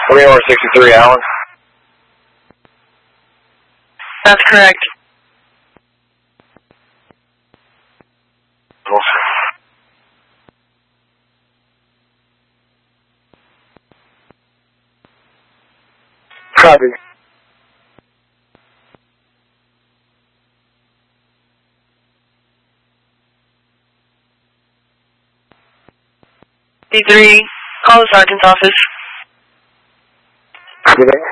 Or 63 Allen. That's correct. Copy. D3, call the sergeant's office. Good day.